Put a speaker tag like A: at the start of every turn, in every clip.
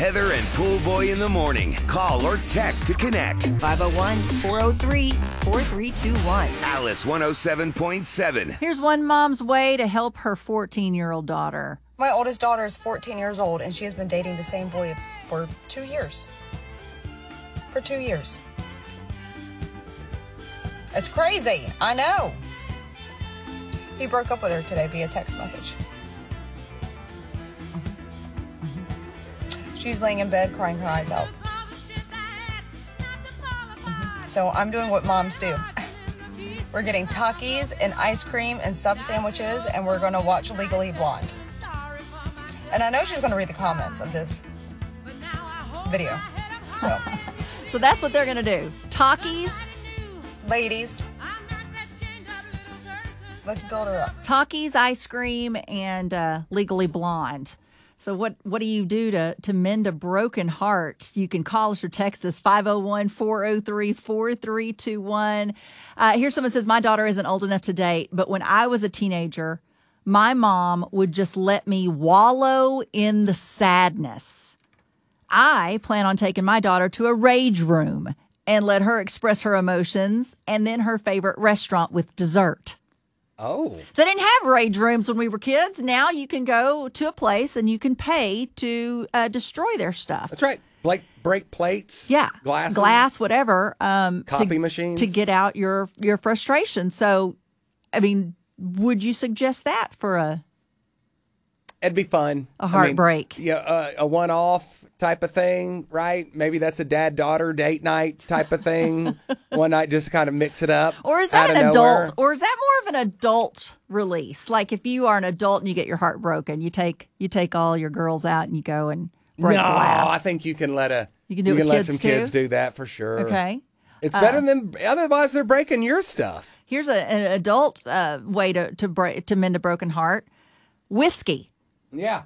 A: Heather and Pool Boy in the morning. Call or text to connect.
B: 501-403-4321.
A: Alice 107.7.
C: Here's one mom's way to help her 14-year-old daughter.
D: My oldest daughter is 14 years old, and she has been dating the same boy for 2 years. For 2 years. It's crazy. I know. He broke up with her today via text message. She's laying in bed crying her eyes out. So I'm doing what moms do. We're getting Takis and ice cream and sub sandwiches, and we're going to watch Legally Blonde. And I know she's going to read the comments of this video. So
C: that's what they're going to do. Takis.
D: Ladies, let's build her up.
C: Takis, ice cream, and Legally Blonde. So what do you do to mend a broken heart? You can call us or text us, 501-403-4321. Here's someone says, my daughter isn't old enough to date, but when I was a teenager, my mom would just let me wallow in the sadness. I plan on taking my daughter to a rage room and let her express her emotions and then her favorite restaurant with dessert.
E: Oh.
C: So they didn't have rage rooms when we were kids. Now you can go to a place and you can pay to destroy their stuff.
E: That's right. Break plates.
C: Yeah.
E: Glasses.
C: Glass, whatever.
E: Copy machines.
C: To get out your frustration. So, I mean, would you suggest that for a...
E: It'd be fun.
C: A heartbreak.
E: A one-off type of thing, right? Maybe that's a dad-daughter date night type of thing. One night, just to kind of mix it up.
C: Or is that an adult? Or is that more of an adult release? Like if you are an adult and you get your heart broken, you take all your girls out and you go and break glass.
E: No, I think you can let
C: some
E: kids do that for sure.
C: Okay.
E: It's better than otherwise they're breaking your stuff.
C: Here's an adult way to mend a broken heart: whiskey.
E: Yeah.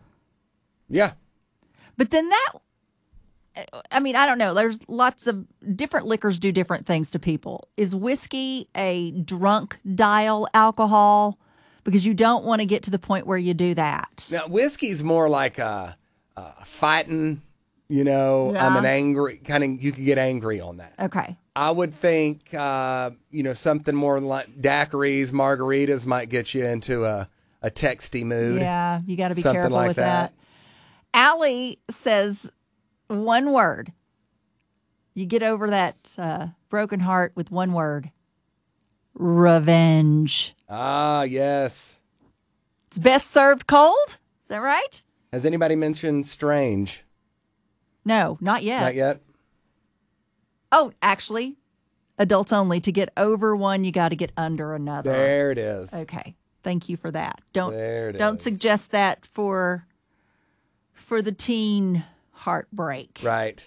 C: But then I don't know. There's lots of different liquors do different things to people. Is whiskey a drunk dial alcohol? Because you don't want to get to the point where you do that.
E: Now, whiskey's more like fighting, I'm an angry, kind of, you can get angry on that.
C: Okay.
E: I would think, something more like daiquiris, margaritas might get you into a texty mood.
C: Yeah, you got to be
E: Something
C: careful
E: like
C: with that. Allie says one word. You get over that broken heart with one word. Revenge.
E: Ah, yes.
C: It's best served cold. Is that right?
E: Has anybody mentioned strange?
C: No, not yet.
E: Not yet?
C: Oh, actually, adults only. To get over one, you got to get under another.
E: There it is.
C: Okay. Thank you for that. Don't
E: is.
C: suggest that for the teen heartbreak.
E: Right.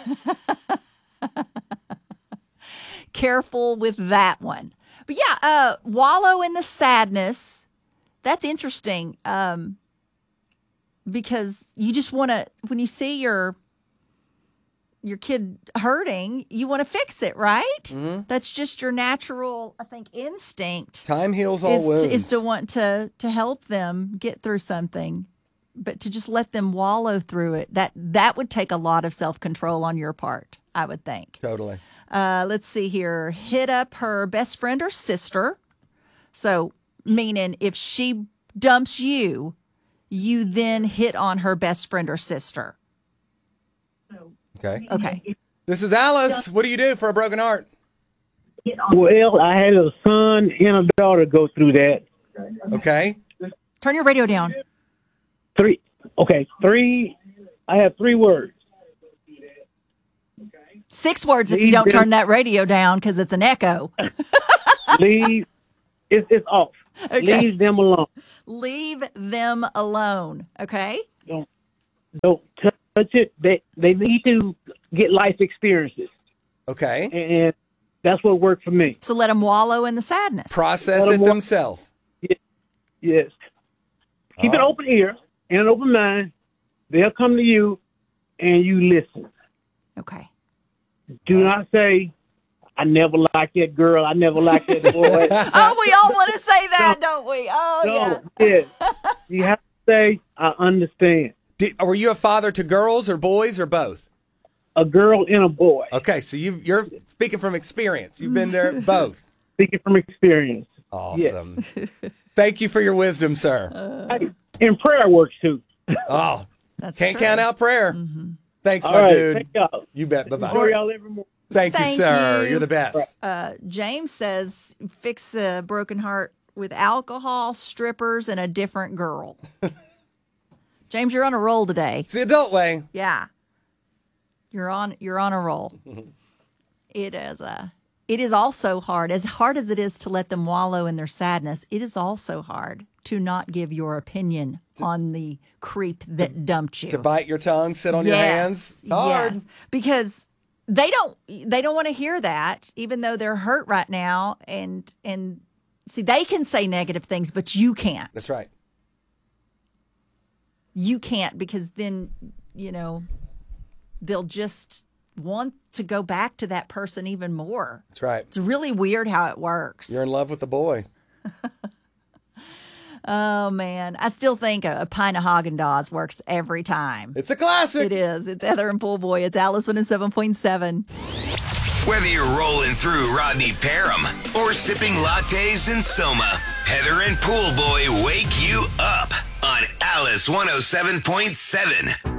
C: Careful with that one. But yeah, wallow in the sadness. That's interesting. Because you just want to, when you see your kid hurting, you want to fix it, right? Mm-hmm. That's just your natural, I think, instinct.
E: Time heals all wounds.
C: Is to want to help them get through something. But to just let them wallow through it, that would take a lot of self-control on your part, I would think.
E: Totally.
C: Let's see here. Hit up her best friend or sister. So, meaning if she dumps you, you then hit on her best friend or sister.
E: Okay. This is Alice. What do you do for a broken heart?
F: Well, I had a son and a daughter go through that.
E: Okay.
C: Turn your radio down.
F: Three. I have 3 words.
C: 6 words if you don't turn that radio down because it's an echo.
F: Leave. It's off.
C: Okay.
F: Leave them alone.
C: Leave them alone. Okay.
F: Don't touch it. They need to get life experiences.
E: Okay.
F: And that's what worked for me.
C: So let them wallow in the sadness.
E: Process it themselves.
F: Yes. Keep an open ear and an open mind. They'll come to you and you listen.
C: Okay.
F: Do not say, I never liked that girl. I never liked that boy.
C: Oh, we all want to say that, don't we? Oh,
F: no, yeah. You have to say, I understand.
E: Were you a father to girls or boys or both?
F: A girl and a boy.
E: Okay, so you're speaking from experience. You've been there both.
F: Speaking from experience.
E: Awesome. Thank you for your wisdom, sir.
F: Hey, and prayer works too.
E: Oh,
C: That's
E: can't
C: true.
E: count out prayer. Thanks,
F: All
E: my
F: right,
E: dude.
F: thank y'all.
E: You bet. Bye-bye.
F: Enjoy y'all every morning.
E: Thank you,
C: Thank
E: sir.
C: you.
E: You're the best.
C: James says, fix the broken heart with alcohol, strippers, and a different girl. James, you're on a roll today.
E: It's the adult way.
C: Yeah. You're on a roll. It is also hard as it is to let them wallow in their sadness. It is also hard to not give your opinion on the creep that dumped you.
E: To bite your tongue, sit on your hands. It's hard.
C: Yes, because they don't want to hear that, even though they're hurt right now. And see, they can say negative things, but you can't.
E: That's right.
C: You can't, because then, they'll just want to go back to that person even more.
E: That's right.
C: It's really weird how it works.
E: You're in love with the boy.
C: Oh, man. I still think a pint of Haagen-Dazs works every time.
E: It's a classic.
C: It is. It's Heather and Pool Boy. It's Alice 107.7.
A: Whether you're rolling through Rodney Parham or sipping lattes in Soma, Heather and Pool Boy wake you up on Alice 107.7.